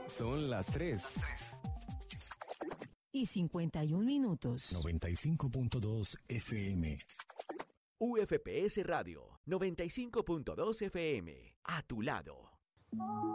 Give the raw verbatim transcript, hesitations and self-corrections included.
Son las tres. Y cincuenta y un minutos. noventa y cinco punto dos F M. U F P S Radio, noventa y cinco punto dos F M. A tu lado.